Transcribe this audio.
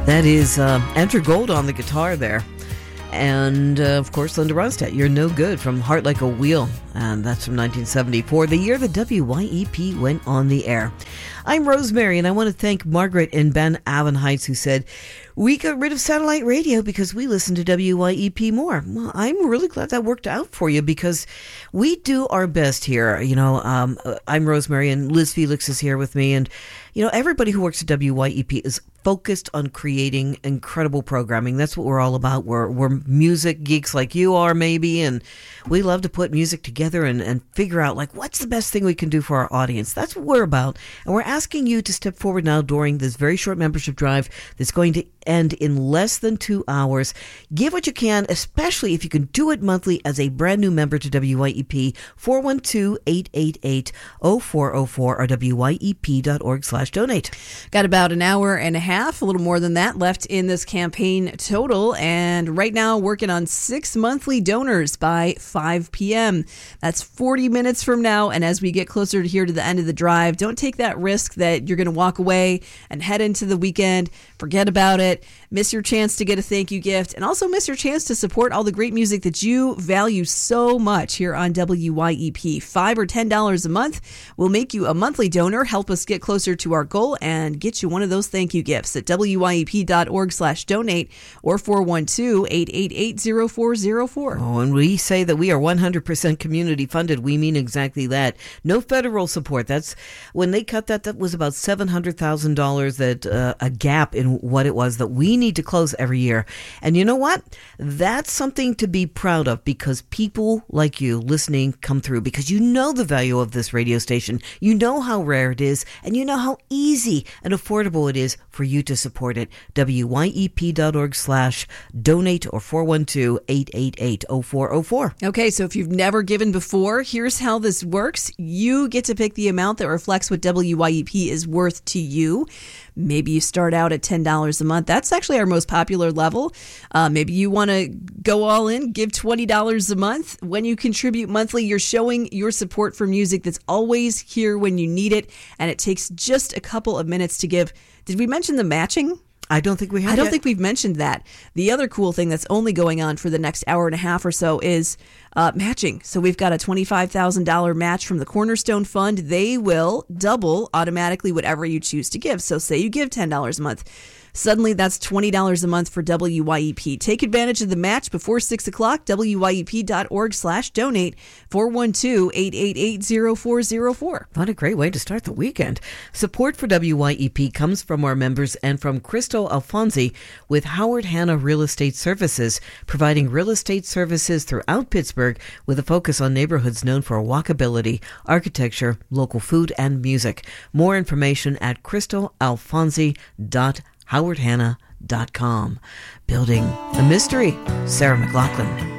That is Andrew Gold on the guitar there. And, of course, Linda Ronstadt, You're No Good from Heart Like a Wheel. And that's from 1974, the year the WYEP went on the air. I'm Rosemary, and I want to thank Margaret in Ben Avon Heights, who said, we got rid of satellite radio because we listen to WYEP more. Well, I'm really glad that worked out for you because we do our best here. You know, I'm Rosemary, and Liz Felix is here with me. And, you know, everybody who works at WYEP is focused on creating incredible programming. That's what we're all about. We're music geeks like you are, maybe, and we love to put music together and figure out, like, what's the best thing we can do for our audience. That's what we're about. And we're asking you to step forward now during this very short membership drive that's going to end in less than 2 hours. Give what you can, especially if you can do it monthly as a brand new member to WYEP, 412-888-0404 or WYEP.org/donate. Got about an hour and a half, a little more than that, left in this campaign total. And right now, working on 6 monthly donors by 5 p.m. That's 40 minutes from now. And as we get closer to here to the end of the drive, don't take that risk that you're going to walk away and head into the weekend, forget about it, miss your chance to get a thank you gift, and also miss your chance to support all the great music that you value so much here on WYEP. $5 or $10 a month will make you a monthly donor, help us get closer to our goal, and get you one of those thank you gifts at WYEP.org/donate or 412-888-0404. Oh, and we say that we are 100% community funded. We mean exactly that. No federal support. That's when they cut that was about $700,000 that a gap in what it was that we need to close every year. And you know what? That's something to be proud of because people like you listening come through because you know the value of this radio station. You know how rare it is, and you know how easy and affordable it is for you to support it. WYEP.org/donate or 412-888-0404. Okay, so if you've never given before, here's how this works. You get to pick the amount that reflects what WYEP is worth to you. Maybe you start out at $10 a month. That's actually our most popular level. Maybe you want to go all in, give $20 a month. When you contribute monthly, you're showing your support for music that's always here when you need it, and it takes just a couple of minutes to give. Did we mention the matching? I don't think we have. I don't think we've mentioned that. The other cool thing that's only going on for the next hour and a half or so is matching. So we've got a $25,000 match from the Cornerstone Fund. They will double automatically whatever you choose to give. So say you give $10 a month. Suddenly, that's $20 a month for WYEP. Take advantage of the match before 6 o'clock. WYEP.org/donate. 412-888-0404. What a great way to start the weekend. Support for WYEP comes from our members and from Crystal Alfonsi with Howard Hanna Real Estate Services, providing real estate services throughout Pittsburgh with a focus on neighborhoods known for walkability, architecture, local food, and music. More information at crystalalfonsi.howardhanna.com. Building a mystery. Sarah McLaughlin.